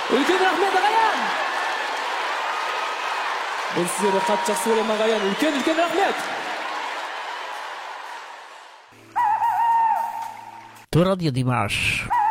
Үлкен рахмет ағайын! Мен сіздерді қатты жақсы көремін ағайын. Үлкен рахмет! تو راديو ديماش.